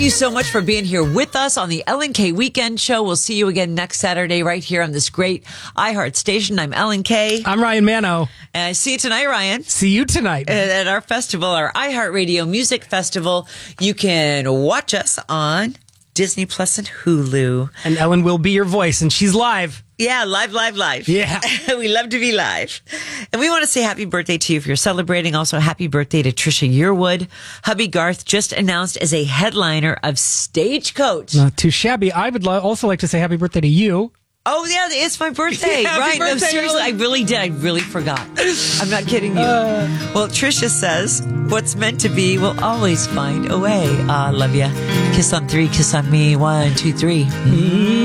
you so much for being here with us on the Ellen K Weekend Show. We'll see you again next Saturday right here on this great iHeart station. I'm Ellen K. I'm Ryan Manno. And I see you tonight, Ryan. See you tonight. At our festival, our iHeartRadio Music Festival. You can watch us on Disney Plus and Hulu. And Ellen will be your voice, and she's live. Yeah, live. Yeah. We love to be live. And we want to say happy birthday to you if you're celebrating. Also, happy birthday to Trisha Yearwood. Hubby Garth just announced as a headliner of Stagecoach. Not too shabby. I would also like to say happy birthday to you. Oh, yeah, it's my birthday. Yeah, right. birthday, No, seriously, Ellen. I really did. I really forgot. I'm not kidding you. Well, Trisha says, what's meant to be will always find a way. Love ya. Kiss on 3, kiss on me. 1, 2, 3.